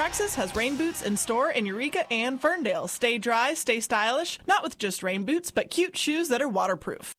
Traxxas has rain boots in store in Eureka and Ferndale. Stay dry, stay stylish, not with just rain boots, but cute shoes that are waterproof.